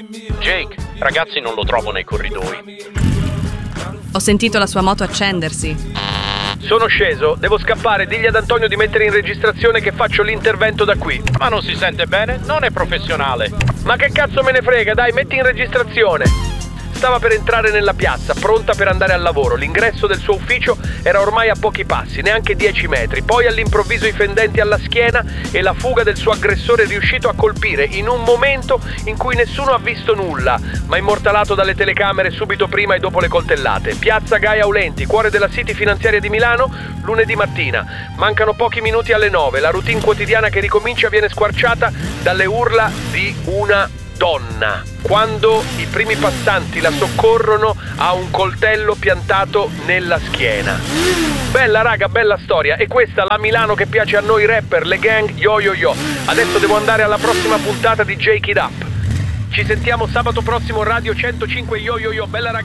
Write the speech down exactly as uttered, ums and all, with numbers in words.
Jake, ragazzi, non lo trovo nei corridoi. Ho sentito la sua moto accendersi. Sono sceso, devo scappare, digli ad Antonio di mettere in registrazione che faccio l'intervento da qui. Ma non si sente bene? Non è professionale. Ma che cazzo me ne frega, dai, metti in registrazione. Stava per entrare nella piazza, pronta per andare al lavoro. L'ingresso del suo ufficio era ormai a pochi passi, neanche dieci metri. Poi all'improvviso i fendenti alla schiena e la fuga del suo aggressore riuscito a colpire in un momento in cui nessuno ha visto nulla, ma immortalato dalle telecamere subito prima e dopo le coltellate. Piazza Gaia Aulenti, cuore della City finanziaria di Milano, lunedì mattina. Mancano pochi minuti alle nove. La routine quotidiana che ricomincia viene squarciata dalle urla di una donna. Quando i primi passanti la soccorrono, ha un coltello piantato nella schiena. Bella raga, bella storia. E questa la Milano che piace a noi rapper, le gang, yo yo yo. Adesso devo andare alla prossima puntata di Jake It Up. Ci sentiamo sabato prossimo, Radio centocinque, yo yo yo. Bella raga.